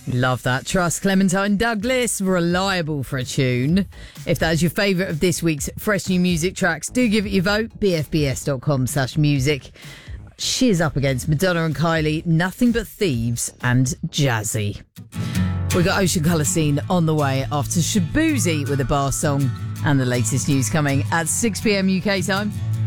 Love that. Trust Clementine Douglas, reliable for a tune. If that is your favourite of this week's fresh new music tracks, do give it your vote. bfbs.com/music. She's up against Madonna and Kylie, Nothing But Thieves and Jazzy. We've got Ocean Colour Scene on the way after Shaboozey with a bar song, and the latest news coming at 6 p.m. UK time.